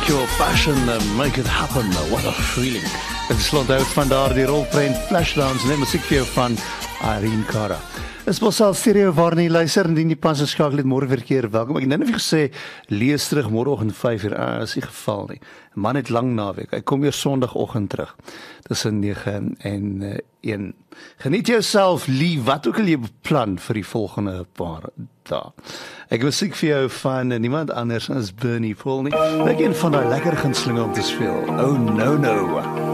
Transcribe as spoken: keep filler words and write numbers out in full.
Take your passion and make it happen. What a feeling. Het slot uit van daar die rolprent Flashdance en musiek vir jou van Irene Cara. Dis mos al stereo waar nie luister en die pas geskakel het môre weer keer. Welkom. Ek het net gesê lees terug môreoggend vyf uur. Ah, is nie geval nie. Man het lang naweek. Hy kom weer Sondagoggend terug. Tussen nege en een. Geniet jouself, lief, wat ook al jy beplan vir die volgende paar dae. Ek wil musiek vir jou van niemand anders as Bernie Paul nie. Ek een van daai lekker gunstelinge om te speel. Oh no no.